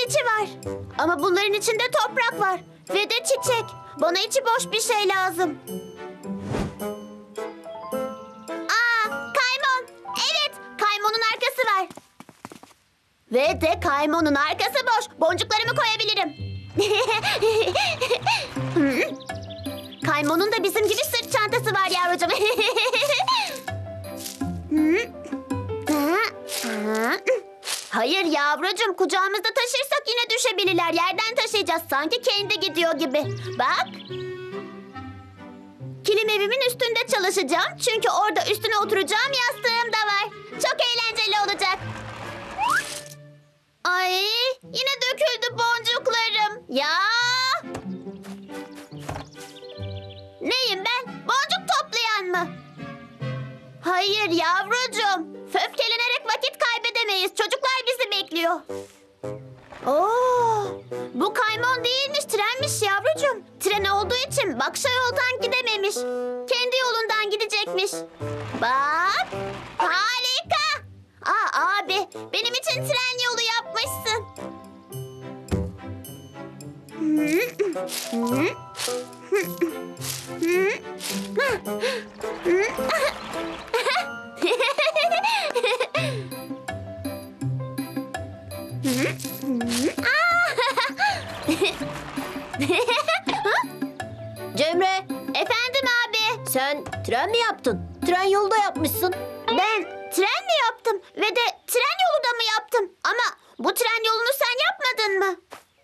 içi var. Ama bunların içinde toprak var. Ve de çiçek. Bana içi boş bir şey lazım. Aa, kaymon. Evet, kaymonun arkası var. Ve de kaymonun arkası boş. Boncuklarımı koyabilirim. Kaymonun da bizim gibi sırt çantası var yavrucuğum. Hayır yavrucuğum, kucağımızda taşırsak yine düşebilirler. Yerden taşıyacağız, sanki kendi gidiyor gibi. Bak. Kilim evimin üstünde çalışacağım. Çünkü orada üstüne oturacağım yastığım da var. Çok eğlenceli olacak. Ay, yine döküldü boncuklarım. Ya. Neyim ben? Boncuk toplayan mı? Hayır yavrucuğum. Öfkelenerek vakit kaybedemeyiz. Çocuklar bizi bekliyor. Oo, bu kaymon değilmiş, trenmiş yavrucuğum. Tren olduğu için Bakşa yoldan gidememiş. Kendi yolundan gidecekmiş. Bak, harika. Aa abi, benim için tren yolu yapmışsın. Cemre, Efendim abi. sen tren mi yaptın? Tren yolu da yapmışsın. Ben tren mi yaptım ve de tren yolu da mı yaptım? Ama bu tren yolunu sen yapmadın mı?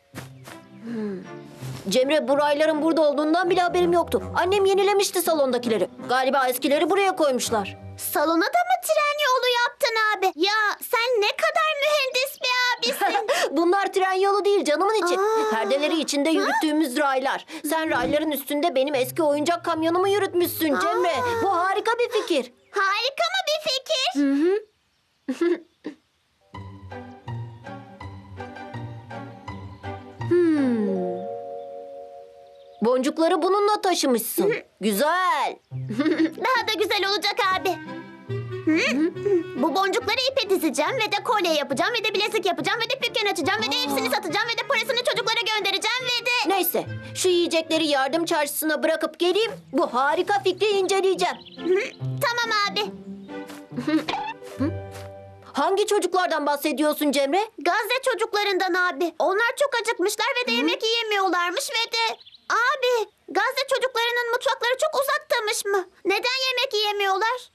Cemre, bu rayların burada olduğundan bile haberim yoktu. Annem yenilemişti salondakileri. Galiba eskileri buraya koymuşlar. Salona da mı tren yolu yaptın abi? Ya sen ne kadar mühendis bir abisin. Bunlar tren yolu değil, canımın içi. Aa. Perdeleri içinde yürüttüğümüz raylar. Sen rayların üstünde benim eski oyuncak kamyonumu yürütmüşsün Cemre. Aa. Bu harika bir fikir. Harika mı bir fikir? Boncukları bununla taşımışsın. Güzel. Daha da güzel olacak abi. Bu boncukları ipe dizeceğim ve de kolye yapacağım ve de bilezik yapacağım ve de dükkan açacağım ve de hepsini satacağım ve de parasını çocuklara göndereceğim ve de... Neyse, şu yiyecekleri yardım çarşısına bırakıp geleyim. Bu harika fikri inceleyeceğim. Tamam abi. Hangi çocuklardan bahsediyorsun Cemre? Gazze çocuklarından abi. Onlar çok acıkmışlar ve de yemek yiyemiyorlarmış ve de... Abi, Gazze çocuklarının mutfakları çok uzaktamış mı? Neden yemek yiyemiyorlar?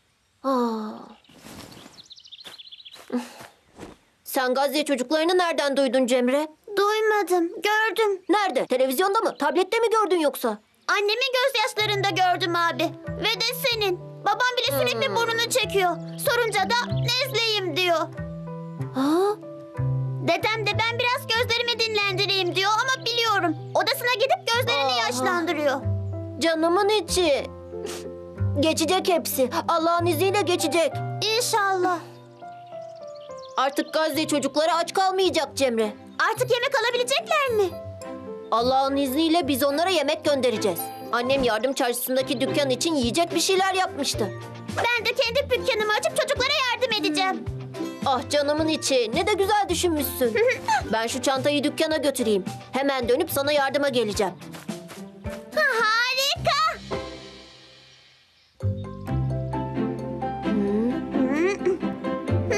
Sen Gazze çocuklarını nereden duydun Cemre? Duymadım, gördüm. Nerede? Televizyonda mı? Tablette mi gördün yoksa? Annemin gözyaşlarında gördüm abi. Ve de senin. Babam bile sürekli burnunu çekiyor. Sorunca da nezleyim diyor. Ha? Dedem de ben biraz gözlerimi dinlendireyim diyor ama biliyorum. Odasına gidip gözlerini Aha. yaşlandırıyor. Canımın içi. Geçecek hepsi. Allah'ın izniyle geçecek. İnşallah. Artık Gazze çocukları aç kalmayacak Cemre. Artık yemek alabilecekler mi? Allah'ın izniyle biz onlara yemek göndereceğiz. Annem yardım çarşısındaki dükkan için yiyecek bir şeyler yapmıştı. Ben de kendi dükkanımı açıp çocuklara yardım edeceğim. Ah canımın içi, ne de güzel düşünmüşsün. Ben şu çantayı dükkana götüreyim. Hemen dönüp sana yardıma geleceğim.